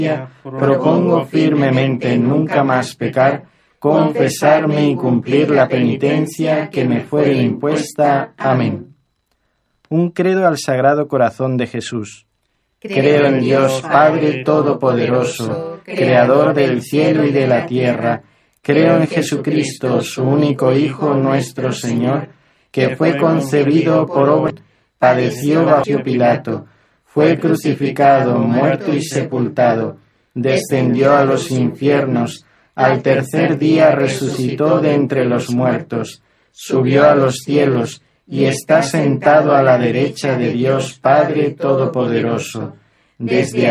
propongo firmemente nunca más pecar, confesarme y cumplir la penitencia que me fuere impuesta. Amén. Un credo al Sagrado Corazón de Jesús. Creo en Dios Padre Todopoderoso, Creador del cielo y de la tierra. Creo en Jesucristo, su único Hijo, nuestro Señor, que fue concebido por obra, padeció bajo Pilato, fue crucificado, muerto y sepultado, descendió a los infiernos, al tercer día resucitó de entre los muertos, subió a los cielos y está sentado a la derecha de Dios Padre Todopoderoso. Desde